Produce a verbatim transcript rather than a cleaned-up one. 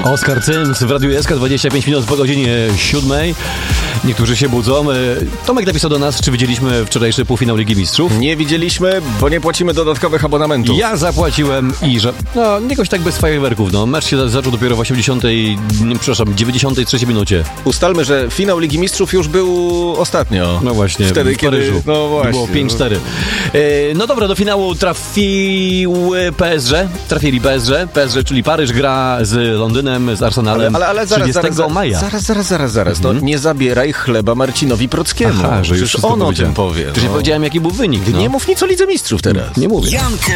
Oskar Cyms w Radiu S K, dwadzieścia pięć minut po godzinie siódmej. Niektórzy się budzą. Tomek napisał do nas, czy widzieliśmy wczorajszy półfinał Ligi Mistrzów. Nie widzieliśmy, bo nie płacimy dodatkowych abonamentów. Ja zapłaciłem i że... No, jakoś tak bez fajerwerków, no. Mecz się zaczął dopiero w osiemdziesiątej, nie, przepraszam, dziewięćdziesiątej trzeciej minucie. Ustalmy, że finał Ligi Mistrzów już był ostatnio. No właśnie, wtedy, w Paryżu. Kiedy, no właśnie. Było pięć cztery. E, no dobra, do finału trafiły P S G. Trafili P S G. P S G, czyli Paryż, gra z Londynem, z Arsenalem. Ale, ale, ale zaraz, zaraz, zaraz, maja. zaraz, zaraz, zaraz, zaraz. Mhm. No, nie zabieraj chleba Marcinowi Prockiemu. Aha, że już on o tym powie. Przecież no. powiedziałem, jaki był wynik. Ty no. nie mów nic o Lidze Mistrzów teraz. Nie mówię.